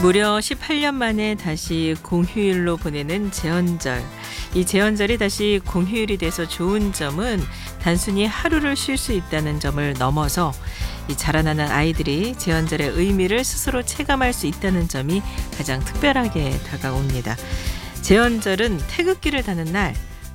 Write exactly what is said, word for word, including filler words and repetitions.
무려 십팔 년 만에 다시 공휴일로 보내는 제헌절. 이 제헌절이 다시 공휴일이 돼서 좋은 점은 단순히 하루를 쉴 수 있다는 점을 넘어서 이 자라나는 아이들이 제헌절의 의미를 스스로 체감할 수 있다는 점이 가장 특별하게 다가옵니다. 제헌절은 태극기를 다는 날,